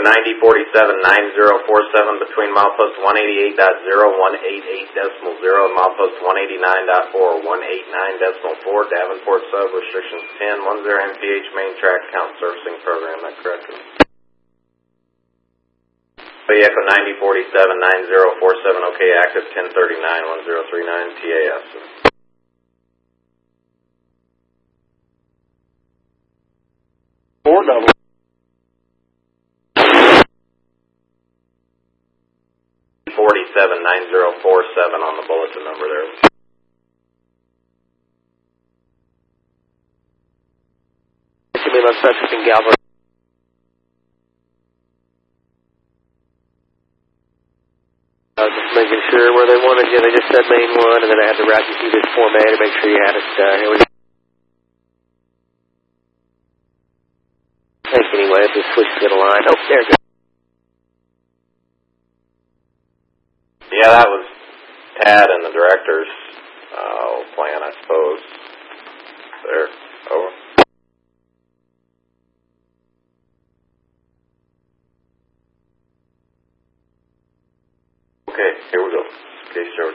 9047-9047 between milepost 188.0, 188.0 and milepost 189.4, 189.4, Davenport sub, restrictions 10, 10 MPH main track count servicing program, that correct? Echo 9047-9047, okay, active 1039-1039, TAS. 4 47-9047 on the bulletin number there. Give me left side in Galvin. Just making sure where they wanted you. They just said main one, and then I had to route you through this Form A to make sure you had it. Here we go. Thanks anyway. Just switch to the line. Oh, there it goes. Yeah, that was Tad and the director's plan, I suppose. There. Over. Okay, here we go. Case Joe.